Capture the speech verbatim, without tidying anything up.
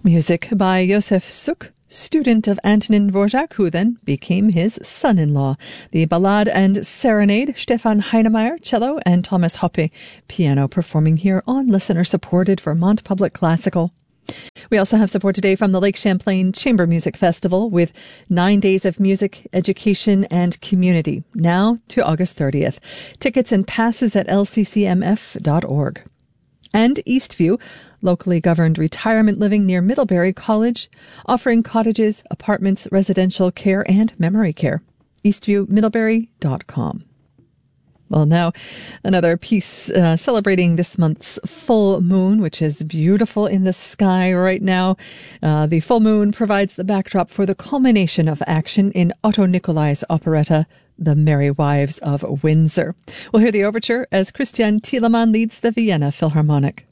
Music by Josef Suk, student of Antonin Dvorak, who then became his son-in-law. The Ballade and Serenade, Stefan Heinemeyer, cello, and Thomas Hoppe, piano, performing here on listener-supported Vermont Public Classical. We also have support today from the Lake Champlain Chamber Music Festival with nine days of music, education, and community, now to August thirtieth. Tickets and passes at l c c m f dot org. And Eastview, locally governed retirement living near Middlebury College, offering cottages, apartments, residential care, and memory care. eastview middlebury dot com. Well, now another piece uh, celebrating this month's full moon, which is beautiful in the sky right now. Uh, the full moon provides the backdrop for the culmination of action in Otto Nicolai's operetta, The Merry Wives of Windsor. We'll hear the overture as Christian Thielemann leads the Vienna Philharmonic.